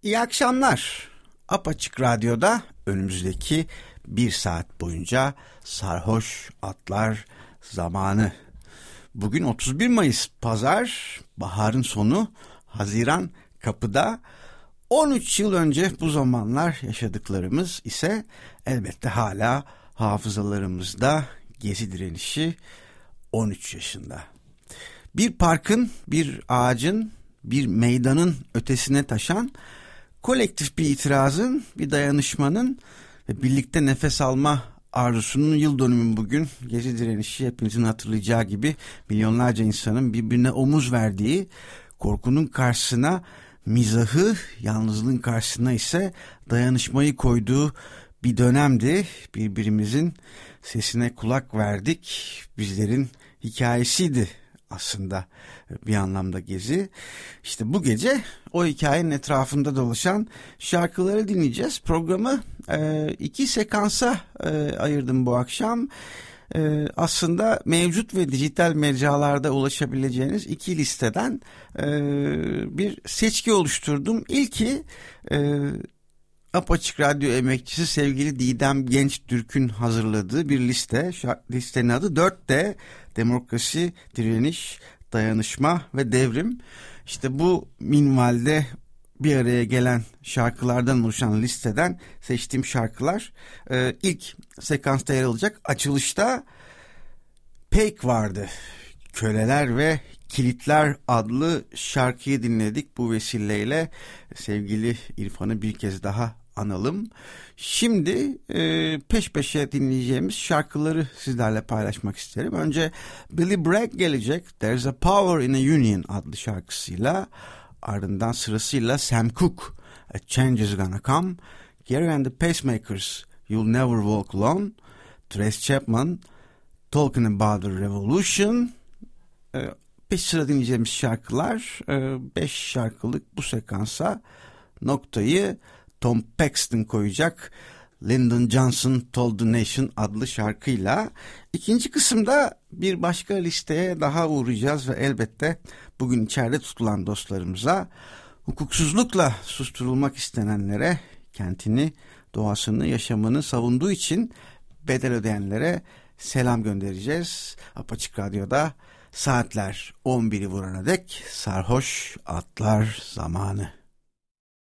İyi akşamlar. Apaçık Radyo'da önümüzdeki bir saat boyunca sarhoş atlar zamanı. Bugün 31 Mayıs Pazar, baharın sonu, Haziran kapıda. 13 yıl önce bu zamanlar yaşadıklarımız ise elbette hala hafızalarımızda. Gezi direnişi 13 yaşında. Bir parkın, bir ağacın, bir meydanın ötesine taşan kolektif bir itirazın, bir dayanışmanın ve birlikte nefes alma arzusunun yıl dönümü bugün. Gezi direnişi hepinizin hatırlayacağı gibi milyonlarca insanın birbirine omuz verdiği, korkunun karşısına mizahı, yalnızlığın karşısına ise dayanışmayı koyduğu bir dönemdi. Birbirimizin sesine kulak verdik. Bizlerin hikayesiydi aslında bir anlamda Gezi. İşte bu gece o hikayenin etrafında dolaşan şarkıları dinleyeceğiz. Programı iki sekansa ayırdım bu akşam. Aslında mevcut ve dijital mecralarda ulaşabileceğiniz iki listeden bir seçki oluşturdum. İlki Apaçık Radyo emekçisi sevgili Didem Gençtürk'ün hazırladığı bir liste. Listenin adı 4D: Demokrasi, Direniş, Dayanışma ve Devrim. İşte bu minvalde bir araya gelen şarkılardan oluşan listeden seçtiğim şarkılar ilk sekansta yer alacak. Açılışta Peik vardı. Köleler ve Kilitler adlı şarkıyı dinledik. Bu vesileyle sevgili İrfan'ı bir kez daha analım. Şimdi peş peşe dinleyeceğimiz şarkıları sizlerle paylaşmak isterim. Önce Billy Bragg gelecek. There's a Power in a Union adlı şarkısıyla. Ardından sırasıyla Sam Cooke, A Change is Gonna Come. Gary and the Pacemakers, You'll Never Walk Alone. Trace Chapman, Talking About the Revolution. Peş sıra dinleyeceğimiz şarkılar. 5 şarkılık bu sekansa noktayı Tom Paxton koyacak. Lyndon Johnson Told the Nation adlı şarkıyla. İkinci kısımda bir başka listeye daha uğrayacağız ve elbette bugün içeride tutulan dostlarımıza, hukuksuzlukla susturulmak istenenlere, kentini, doğasını, yaşamını savunduğu için bedel ödeyenlere selam göndereceğiz. Apaçık Radyo'da saatler 11'i vurana dek sarhoş atlar zamanı.